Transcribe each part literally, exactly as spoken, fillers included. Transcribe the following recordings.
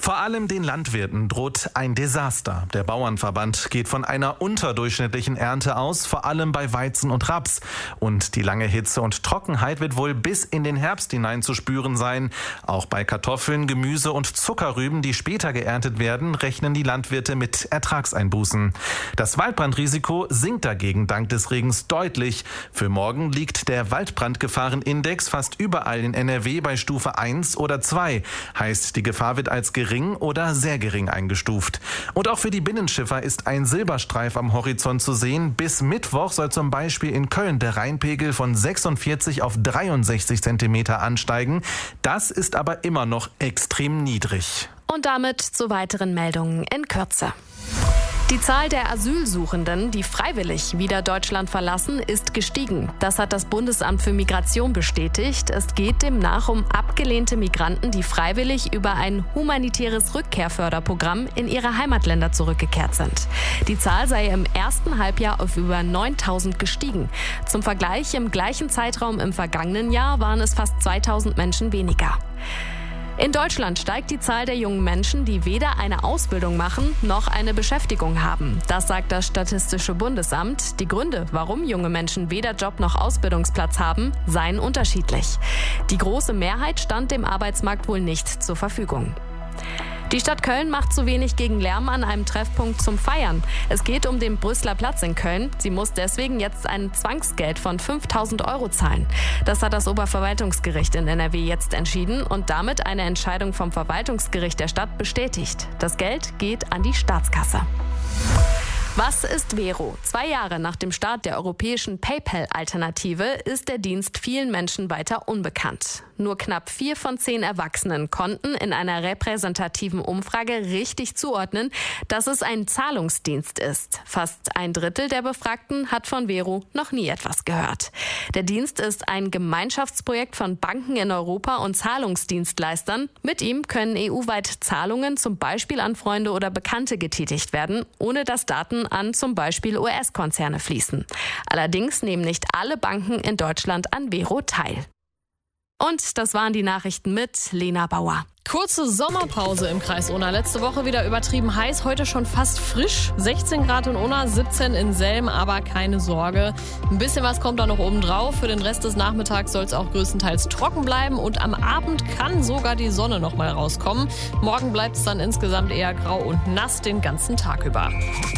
Vor allem den Landwirten droht ein Desaster. Der Bauernverband geht von einer unterdurchschnittlichen Ernte aus, vor allem bei Weizen und Raps. Und die lange Hitze und Trockenheit wird wohl bis in den Herbst hinein zu spüren sein. Auch bei Kartoffeln, Gemüse und Zuckerrüben, die später geerntet werden, rechnen die Landwirte mit Ertragseinbußen. Das Waldbrandrisiko sinkt dagegen dank des Regens deutlich. Für morgen liegt der Waldbrandgefahrenindex fast überall in N R W bei Stufe eins oder zwei. Heißt, die Gefahr wird als gering oder sehr gering eingestuft. Und auch für die Binnenschiffer ist ein Silberstreif am Horizont zu sehen. Bis Mittwoch soll zum Beispiel in Köln der Rheinpegel von sechsundvierzig auf dreiundsechzig Zentimeter ansteigen. Das ist aber immer noch extrem niedrig. Und damit zu weiteren Meldungen in Kürze. Die Zahl der Asylsuchenden, die freiwillig wieder Deutschland verlassen, ist gestiegen. Das hat das Bundesamt für Migration bestätigt. Es geht demnach um abgelehnte Migranten, die freiwillig über ein humanitäres Rückkehrförderprogramm in ihre Heimatländer zurückgekehrt sind. Die Zahl sei im ersten Halbjahr auf über neuntausend gestiegen. Zum Vergleich, im gleichen Zeitraum im vergangenen Jahr waren es fast zweitausend Menschen weniger. In Deutschland steigt die Zahl der jungen Menschen, die weder eine Ausbildung machen noch eine Beschäftigung haben. Das sagt das Statistische Bundesamt. Die Gründe, warum junge Menschen weder Job noch Ausbildungsplatz haben, seien unterschiedlich. Die große Mehrheit stand dem Arbeitsmarkt wohl nicht zur Verfügung. Die Stadt Köln macht zu wenig gegen Lärm an einem Treffpunkt zum Feiern. Es geht um den Brüsseler Platz in Köln. Sie muss deswegen jetzt ein Zwangsgeld von fünftausend Euro zahlen. Das hat das Oberverwaltungsgericht in N R W jetzt entschieden und damit eine Entscheidung vom Verwaltungsgericht der Stadt bestätigt. Das Geld geht an die Staatskasse. Was ist Vero? Zwei Jahre nach dem Start der europäischen PayPal-Alternative ist der Dienst vielen Menschen weiter unbekannt. Nur knapp vier von zehn Erwachsenen konnten in einer repräsentativen Umfrage richtig zuordnen, dass es ein Zahlungsdienst ist. Fast ein Drittel der Befragten hat von Vero noch nie etwas gehört. Der Dienst ist ein Gemeinschaftsprojekt von Banken in Europa und Zahlungsdienstleistern. Mit ihm können E U-weit Zahlungen zum Beispiel an Freunde oder Bekannte getätigt werden, ohne dass Daten an zum Beispiel U S-Konzerne fließen. Allerdings nehmen nicht alle Banken in Deutschland an Vero teil. Und das waren die Nachrichten mit Lena Bauer. Kurze Sommerpause im Kreis Unna. Letzte Woche wieder übertrieben heiß, heute schon fast frisch. sechzehn Grad in Unna, siebzehn in Selm, aber keine Sorge. Ein bisschen was kommt da noch oben drauf. Für den Rest des Nachmittags soll es auch größtenteils trocken bleiben und am Abend kann sogar die Sonne noch mal rauskommen. Morgen bleibt es dann insgesamt eher grau und nass den ganzen Tag über.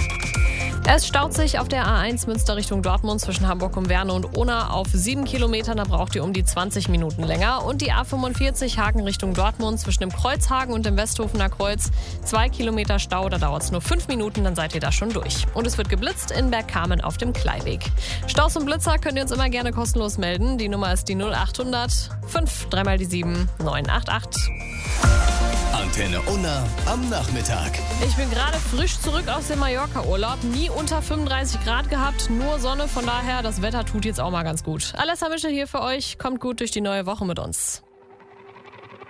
Es staut sich auf der A eins Münster Richtung Dortmund zwischen Hamburg und Werne und Unna auf sieben Kilometern. Da braucht ihr um die zwanzig Minuten länger. Und die A fünfundvierzig Hagen Richtung Dortmund zwischen dem Kreuzhagen und dem Westhofener Kreuz. Zwei Kilometer Stau, da dauert es nur fünf Minuten, dann seid ihr da schon durch. Und es wird geblitzt in Bergkamen auf dem Kleiweg. Staus und Blitzer könnt ihr uns immer gerne kostenlos melden. Die Nummer ist die null achthundert fünf dreimal die sieben neun acht acht. Antenne Unna am Nachmittag. Ich bin gerade frisch zurück aus dem Mallorca-Urlaub. Nie unter fünfunddreißig Grad gehabt, nur Sonne. Von daher, das Wetter tut jetzt auch mal ganz gut. Alessa Mischel hier für euch. Kommt gut durch die neue Woche mit uns.